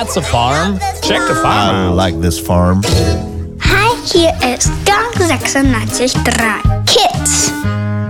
That's a farm. Check the farm I out. like this farm. Hi, hier ist Gang 96.3 Kids.